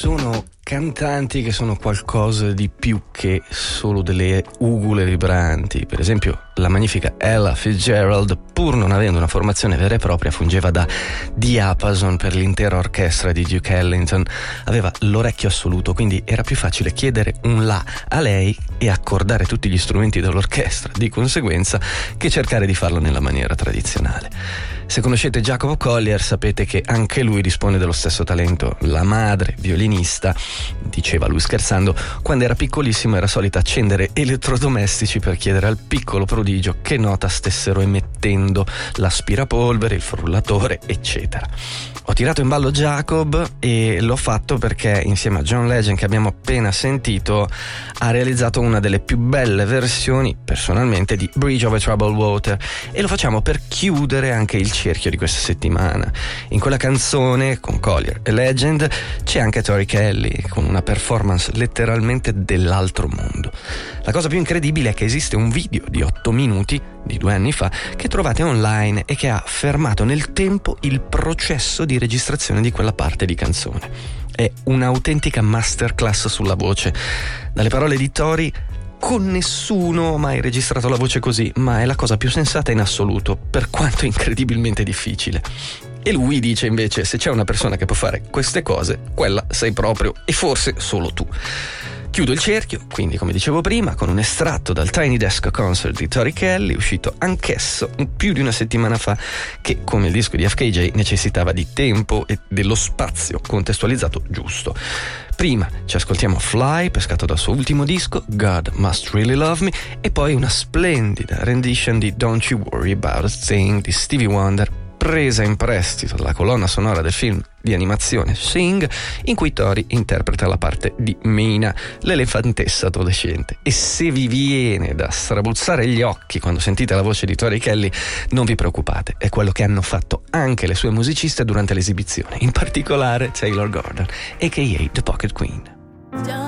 sono cantanti che sono qualcosa di più che solo delle ugule vibranti. Per esempio, la magnifica Ella Fitzgerald, pur non avendo una formazione vera e propria, fungeva da diapason per l'intera orchestra di Duke Ellington. Aveva l'orecchio assoluto, quindi era più facile chiedere un la a lei e accordare tutti gli strumenti dell'orchestra, di conseguenza, che cercare di farlo nella maniera tradizionale. Se conoscete Jacob Collier sapete che anche lui dispone dello stesso talento. La madre, violinista, diceva lui scherzando, quando era piccolissimo era solita accendere elettrodomestici per chiedere al piccolo prodigio che nota stessero emettendo l'aspirapolvere, il frullatore, eccetera. Ho tirato in ballo Jacob e l'ho fatto perché insieme a John Legend, che abbiamo appena sentito, ha realizzato una delle più belle versioni, personalmente, di Bridge over Troubled Water, e lo facciamo per chiudere anche il cerchio di questa settimana. In quella canzone, con Collier e Legend, c'è anche Tori Kelly, con una performance letteralmente dell'altro mondo. La cosa più incredibile è che esiste un video di 8 minuti di 2 anni fa che trovate online e che ha fermato nel tempo il processo di registrazione di quella parte di canzone. È un'autentica masterclass sulla voce. Dalle parole di Tori, con nessuno ha mai registrato la voce così, ma è la cosa più sensata in assoluto, per quanto incredibilmente difficile. E lui dice invece, se c'è una persona che può fare queste cose, quella sei proprio, e forse solo tu. Chiudo il cerchio, quindi, come dicevo prima, con un estratto dal Tiny Desk Concert di Tori Kelly, uscito anch'esso più di una settimana fa, che, come il disco di FKJ, necessitava di tempo e dello spazio contestualizzato giusto. Prima ci ascoltiamo Fly, pescato dal suo ultimo disco, God Must Really Love Me, e poi una splendida rendition di Don't You Worry About a Thing di Stevie Wonder, presa in prestito dalla colonna sonora del film di animazione Sing, in cui Tori interpreta la parte di Mina, l'elefantessa adolescente. E se vi viene da strabuzzare gli occhi quando sentite la voce di Tori Kelly, non vi preoccupate, è quello che hanno fatto anche le sue musiciste durante l'esibizione, in particolare Taylor Gordon, a.k.a. The Pocket Queen.